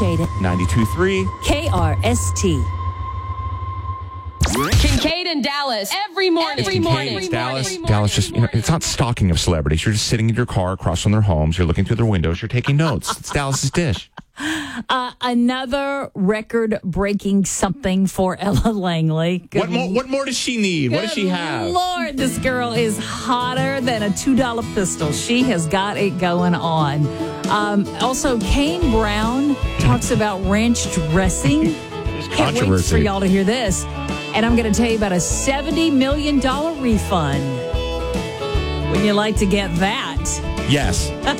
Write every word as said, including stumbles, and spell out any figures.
Shade ninety-two point three K R S T. Kincaid and Dallas every morning. Every morning. It's Dallas. Dallas just, you know, it's not stalking of celebrities. You're just sitting in your car across from their homes. You're looking through their windows. You're taking notes. It's Dallas's dish. Uh, another record-breaking something for Ella Langley. Good What more, what more does she need? What does she have? Lord, this girl is hotter than a two dollar pistol. She has got it going on. Um, also, Kane Brown talks about ranch dressing. Can't wait for y'all to hear this. And I'm going to tell you about a seventy million dollars refund. Wouldn't you like to get that? Yes.